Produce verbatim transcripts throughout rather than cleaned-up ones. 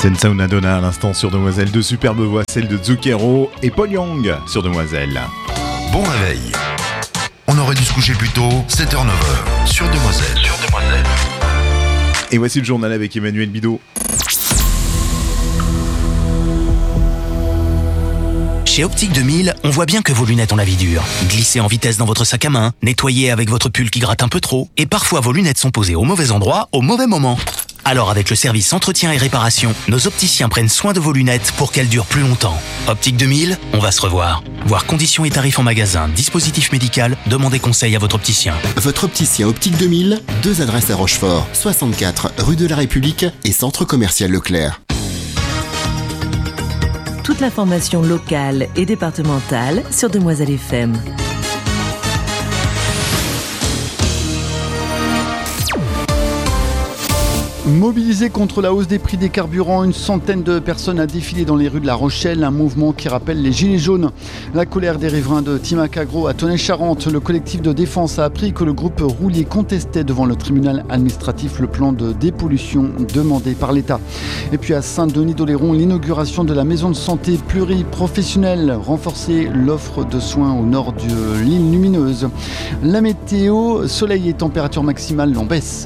Senza una donna à l'instant sur Demoiselle, de superbes voix, celle de Zucchero et Paul Young sur Demoiselle. Bon réveil. On aurait dû se coucher plus tôt, sept heures neuf heures, sur Demoiselle. Sur Demoiselle. Et voici le journal avec Emmanuel Bidot. Chez Optique deux mille, on voit bien que vos lunettes ont la vie dure. Glissez en vitesse dans votre sac à main, nettoyez avec votre pull qui gratte un peu trop, et parfois vos lunettes sont posées au mauvais endroit, au mauvais moment. Alors avec le service entretien et réparation, nos opticiens prennent soin de vos lunettes pour qu'elles durent plus longtemps. Optique deux mille, on va se revoir. Voir conditions et tarifs en magasin, dispositif médical, demandez conseil à votre opticien. Votre opticien Optique deux mille, deux adresses à Rochefort, soixante-quatre rue de la République et centre commercial Leclerc. Toute l'information locale et départementale sur Demoiselle F M. Mobilisés contre la hausse des prix des carburants, une centaine de personnes a défilé dans les rues de La Rochelle, un mouvement qui rappelle les Gilets jaunes. La colère des riverains de Timac-Agro à Tonnet-Charente. Le collectif de défense a appris que le groupe Roulier contestait devant le tribunal administratif le plan de dépollution demandé par l'État. Et puis à Saint-Denis-d'Oléron, l'inauguration de la maison de santé pluriprofessionnelle, renforcer l'offre de soins au nord de l'île lumineuse. La météo, soleil et température maximale en baisse.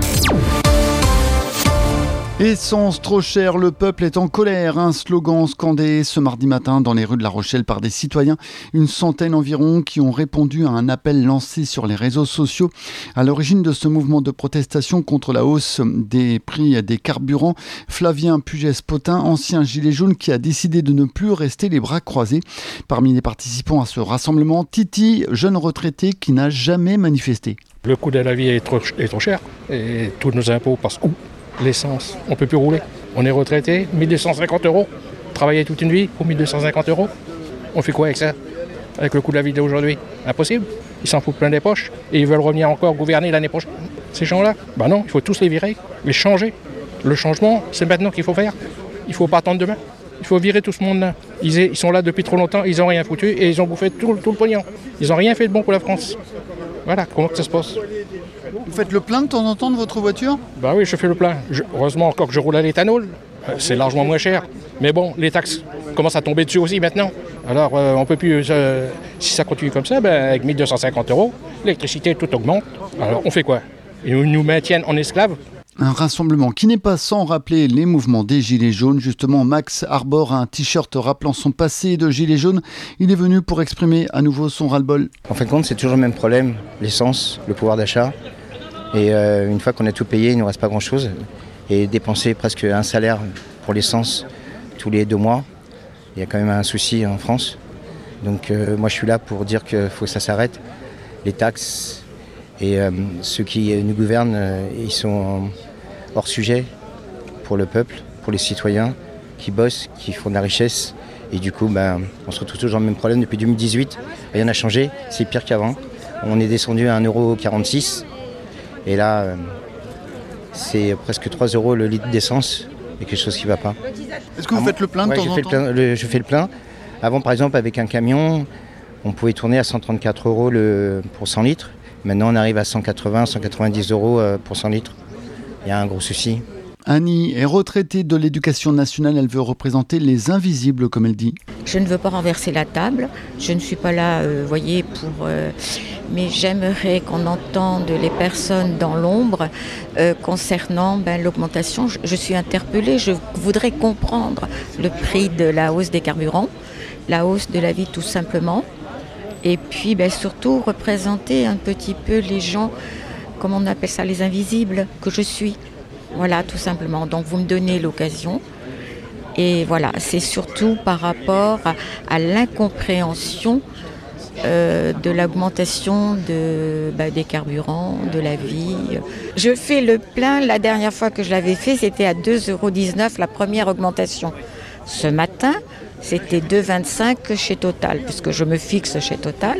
Essence trop chère, le peuple est en colère. Un slogan scandé ce mardi matin dans les rues de La Rochelle par des citoyens. Une centaine environ qui ont répondu à un appel lancé sur les réseaux sociaux. À l'origine de ce mouvement de protestation contre la hausse des prix des carburants, Flavien Pugès-Potin, ancien gilet jaune qui a décidé de ne plus rester les bras croisés. Parmi les participants à ce rassemblement, Titi, jeune retraité qui n'a jamais manifesté. Le coût de la vie est trop, est trop cher et tous nos impôts passent où ? L'essence, on ne peut plus rouler. On est retraité, mille deux cent cinquante euros. Travailler toute une vie pour mille deux cent cinquante euros. On fait quoi avec ça ? Avec le coût de la vie d'aujourd'hui ? Impossible. Ils s'en foutent plein des poches et ils veulent revenir encore gouverner l'année prochaine. Ces gens-là, ben non, il faut tous les virer, les changer. Le changement, c'est maintenant qu'il faut faire. Il ne faut pas attendre demain. Il faut virer tout ce monde-là. Ils, ils sont là depuis trop longtemps, ils n'ont rien foutu et ils ont bouffé tout, tout le pognon. Ils n'ont rien fait de bon pour la France. Voilà, comment que ça se passe ? Vous faites le plein de temps en temps de votre voiture ? Bah oui, je fais le plein. Je, heureusement encore que je roule à l'éthanol. Euh, c'est largement moins cher. Mais bon, les taxes commencent à tomber dessus aussi maintenant. Alors euh, on peut plus. Euh, si ça continue comme ça, ben, avec mille deux cent cinquante euros, l'électricité tout augmente. Alors on fait quoi ? Ils nous maintiennent en esclaves ? Un rassemblement qui n'est pas sans rappeler les mouvements des Gilets jaunes. Justement, Max arbore un t-shirt rappelant son passé de Gilets jaunes. Il est venu pour exprimer à nouveau son ras-le-bol. En fin de compte, c'est toujours le même problème, l'essence, le pouvoir d'achat. Et euh, une fois qu'on a tout payé, il ne nous reste pas grand-chose. Et dépenser presque un salaire pour l'essence tous les deux mois, il y a quand même un souci en France. Donc euh, moi je suis là pour dire qu'il faut que ça s'arrête. Les taxes et euh, ceux qui nous gouvernent, euh, ils sont hors sujet pour le peuple, pour les citoyens qui bossent, qui font de la richesse. Et du coup, ben, on se retrouve toujours dans le même problème depuis deux mille dix-huit. Rien n'a changé, c'est pire qu'avant. On est descendu à un euro quarante-six. Et là, euh, c'est presque trois euros le litre d'essence. Il y a quelque chose qui ne va pas. Est-ce que vous ah, faites le plein de ouais, temps je en fais temps le plein, le, Je fais le plein. Avant, par exemple, avec un camion, on pouvait tourner à cent trente-quatre euros le, pour cent litres. Maintenant, on arrive à cent quatre-vingts, cent quatre-vingt-dix euros pour cent litres. Il y a un gros souci. Annie est retraitée de l'éducation nationale. Elle veut représenter les invisibles, comme elle dit. Je ne veux pas renverser la table. Je ne suis pas là, vous euh, voyez, pour... Euh, mais j'aimerais qu'on entende les personnes dans l'ombre euh, concernant ben, l'augmentation. Je, je suis interpellée. Je voudrais comprendre le prix de la hausse des carburants, la hausse de la vie tout simplement. Et puis ben, surtout représenter un petit peu les gens, comment on appelle ça, les invisibles que je suis. Voilà, tout simplement. Donc, vous me donnez l'occasion. Et voilà, c'est surtout par rapport à, à l'incompréhension euh, de l'augmentation de, bah, des carburants, de la vie. Je fais le plein. La dernière fois que je l'avais fait, c'était à deux euros dix-neuf la première augmentation. Ce matin, c'était deux euros vingt-cinq chez Total, puisque je me fixe chez Total.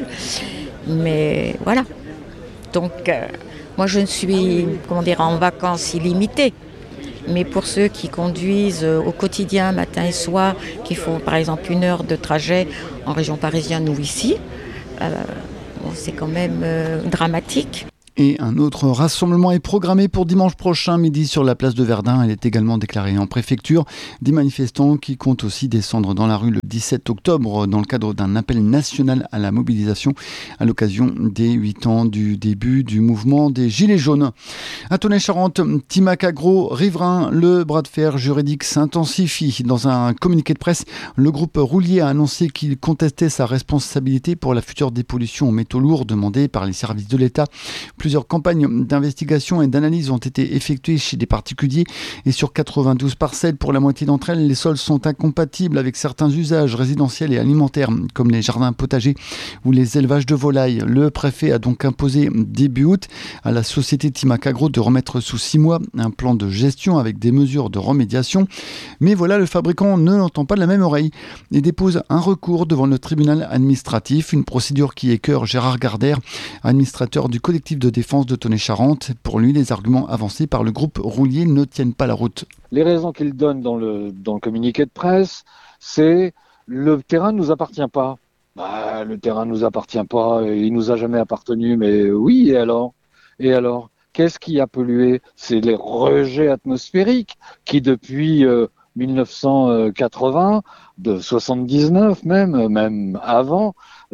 Mais voilà. Donc... Euh, Moi, je ne suis, comment dire, en vacances illimitées. Mais pour ceux qui conduisent au quotidien, matin et soir, qui font par exemple une heure de trajet en région parisienne ou ici, euh, bon, c'est quand même euh, dramatique. Et un autre rassemblement est programmé pour dimanche prochain midi sur la place de Verdun. Elle est également déclarée en préfecture. Des manifestants qui comptent aussi descendre dans la rue le dix-sept octobre dans le cadre d'un appel national à la mobilisation à l'occasion des huit ans du début du mouvement des Gilets jaunes. À Tonnet-Charente, Timac Agro, riverain, le bras de fer juridique s'intensifie. Dans un communiqué de presse, le groupe Roulier a annoncé qu'il contestait sa responsabilité pour la future dépollution aux métaux lourds demandée par les services de l'État. Plusieurs campagnes d'investigation et d'analyse ont été effectuées chez des particuliers et sur quatre-vingt-douze parcelles, pour la moitié d'entre elles, les sols sont incompatibles avec certains usages résidentiels et alimentaires, comme les jardins potagers ou les élevages de volailles. Le préfet a donc imposé début août à la société Timac Agro de remettre sous six mois un plan de gestion avec des mesures de remédiation. Mais voilà, le fabricant ne l'entend pas de la même oreille et dépose un recours devant le tribunal administratif, une procédure qui écœure Gérard Gardère, administrateur du collectif de défense de Tonnet-Charente. Pour lui, les arguments avancés par le groupe Roulier ne tiennent pas la route. Les raisons qu'il donne dans le, dans le communiqué de presse, c'est le terrain ne nous appartient pas. Bah, le terrain ne nous appartient pas, il nous a jamais appartenu, mais oui, et alors ? Et alors ? Qu'est-ce qui a pollué ? C'est les rejets atmosphériques qui, depuis euh, mille neuf cent quatre-vingts, de soixante-dix-neuf même, même avant,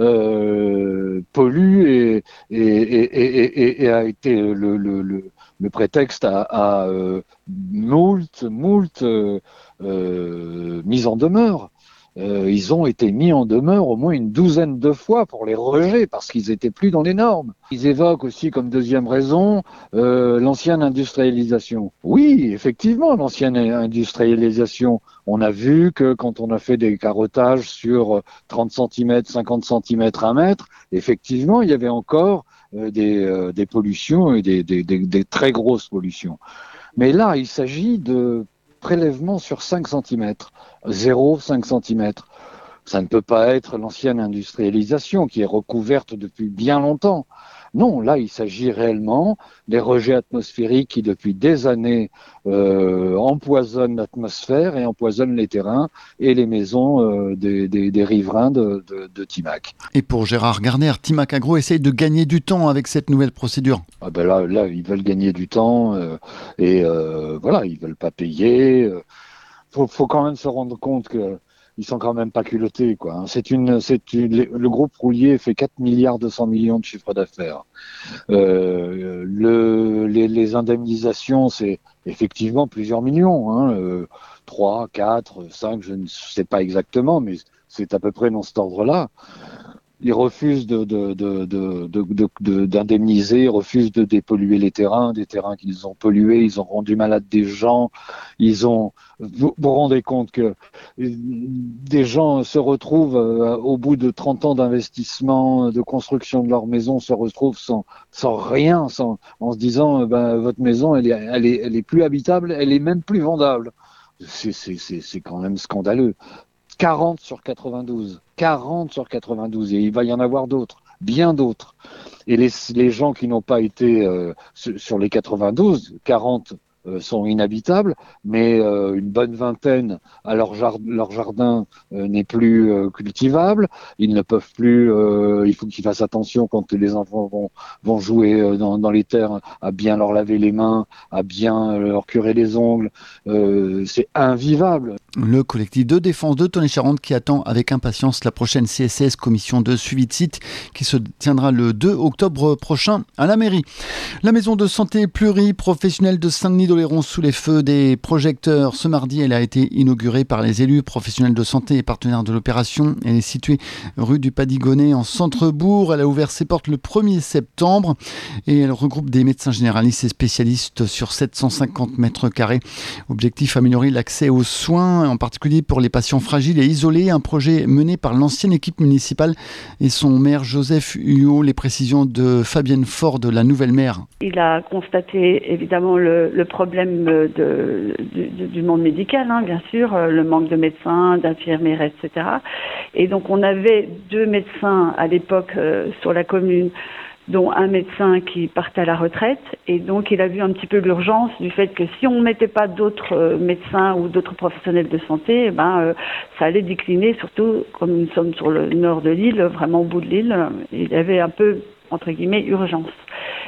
euh, pollue et, et, et, et, et a été le, le, le, le prétexte à, à euh, moult, moult euh, euh, mise en demeure. Euh, ils ont été mis en demeure au moins une douzaine de fois pour les rejets parce qu'ils étaient plus dans les normes. Ils évoquent aussi comme deuxième raison euh, l'ancienne industrialisation. Oui, effectivement, l'ancienne industrialisation. On a vu que quand on a fait des carottages sur trente centimètres, cinquante centimètres, un mètre, effectivement, il y avait encore euh, des, euh, des pollutions et des, des, des, des très grosses pollutions. Mais là, il s'agit de prélèvement sur cinq centimètres, zéro virgule cinq centimètres. Ça ne peut pas être l'ancienne industrialisation qui est recouverte depuis bien longtemps. Non, là, il s'agit réellement des rejets atmosphériques qui, depuis des années, euh, empoisonnent l'atmosphère et empoisonnent les terrains et les maisons euh, des, des, des riverains de, de, de Timac. Et pour Gérard Gardner, Timac Agro essaye de gagner du temps avec cette nouvelle procédure. Ah ben là, là, ils veulent gagner du temps euh, et euh, voilà, ils veulent pas payer. Euh, faut, faut quand même se rendre compte que ils sont quand même pas culottés, quoi. C'est une, c'est une, le groupe Roulier fait quatre milliards deux cents millions de chiffre d'affaires. Euh, le, les, les indemnisations, c'est effectivement plusieurs millions, hein, euh, trois, quatre, cinq, je ne sais pas exactement, mais c'est à peu près dans cet ordre-là. Ils refusent de, de, de, de, de, de, de, d'indemniser, ils refusent de dépolluer les terrains, des terrains qu'ils ont pollués, ils ont rendu malades des gens, ils ont, vous vous rendez compte que des gens se retrouvent euh, au bout de trente ans d'investissement, de construction de leur maison, se retrouvent sans, sans rien, sans, en se disant, ben, votre maison, elle est, elle est, elle est plus habitable, elle est même plus vendable. C'est, c'est, c'est, c'est quand même scandaleux. quarante sur quatre-vingt-douze. quarante sur quatre-vingt-douze. Et il va y en avoir d'autres, bien d'autres. Et les, les gens qui n'ont pas été euh, sur les quatre-vingt-douze, quarante euh, sont inhabitables, mais euh, une bonne vingtaine à leur, jard- leur jardin euh, n'est plus euh, cultivable. Ils ne peuvent plus, euh, il faut qu'ils fassent attention quand les enfants vont, vont jouer euh, dans, dans les terres, à bien leur laver les mains, à bien leur curer les ongles. Euh, c'est invivable. Le collectif de défense de Tonnet-Charente qui attend avec impatience la prochaine C S S, commission de suivi de site, qui se tiendra le deux octobre prochain à la mairie. La maison de santé pluriprofessionnelle de Saint-Denis-d'Oléron sous les feux des projecteurs. Ce mardi, elle a été inaugurée par les élus professionnels de santé et partenaires de l'opération. Elle est située rue du Padigonnet en centre-bourg. Elle a ouvert ses portes le premier septembre et elle regroupe des médecins généralistes et spécialistes sur sept cent cinquante mètres carrés. Objectif, améliorer l'accès aux soins, en particulier pour les patients fragiles et isolés. Un projet mené par l'ancienne équipe municipale et son maire Joseph Huot. Les précisions de Fabienne Ford, la nouvelle maire. Il a constaté évidemment le, le problème de, du, du monde médical, hein, bien sûr, le manque de médecins, d'infirmières, et cetera. Et donc on avait deux médecins à l'époque euh, sur la commune, dont un médecin qui partait à la retraite, et donc il a vu un petit peu l'urgence du fait que si on ne mettait pas d'autres euh, médecins ou d'autres professionnels de santé, eh ben, euh, ça allait décliner, surtout comme nous sommes sur le nord de l'île, vraiment au bout de l'île, il y avait un peu, entre guillemets, urgence.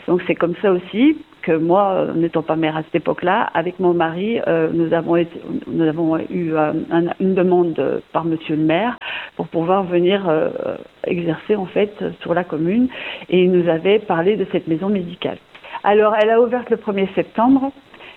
Donc c'est comme ça aussi que moi, euh, n'étant pas maire à cette époque-là, avec mon mari, euh, nous avons été, nous avons eu euh, un, une demande par Monsieur le maire pour pouvoir venir euh, exercer en fait sur la commune, et il nous avait parlé de cette maison médicale. Alors, elle a ouvert le premier septembre.